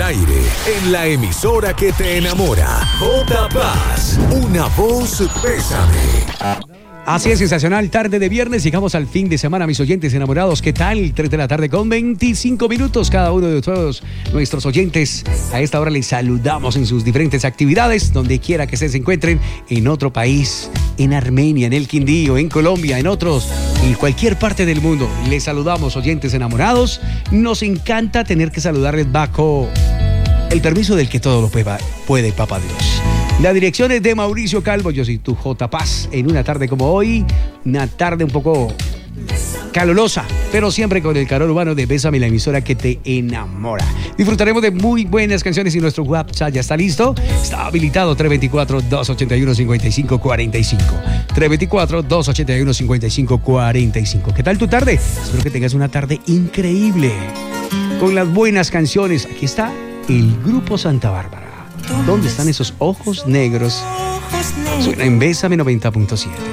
aire, en la emisora que te enamora. J Paz, una voz Bésame. Así es, sensacional, tarde de viernes, llegamos al fin de semana, mis oyentes enamorados. ¿Qué tal? 3 de la tarde con 25 minutos, cada uno de todos nuestros oyentes. A esta hora les saludamos en sus diferentes actividades, donde quiera que se encuentren, en otro país, en Armenia, en el Quindío, en Colombia, en otros, en cualquier parte del mundo. Les saludamos, oyentes enamorados. Nos encanta tener que saludarles bajo el permiso del que todo lo puede, Papá Dios. La dirección es de Mauricio Calvo, yo soy tu J Paz, en una tarde como hoy, una tarde un poco calurosa, pero siempre con el calor humano de Bésame, la emisora que te enamora. Disfrutaremos de muy buenas canciones y nuestro WhatsApp ya está listo, está habilitado 324-281-5545, 324-281-5545. ¿Qué tal tu tarde? Espero que tengas una tarde increíble, con las buenas canciones. Aquí está el Grupo Santa Bárbara. ¿Dónde están esos ojos negros? Suena en Bésame 90.7.